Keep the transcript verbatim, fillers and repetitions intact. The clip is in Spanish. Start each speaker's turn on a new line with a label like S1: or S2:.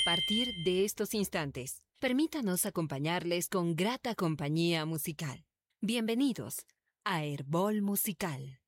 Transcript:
S1: A partir de estos instantes, permítanos acompañarles con grata compañía musical. Bienvenidos a Herbol Musical.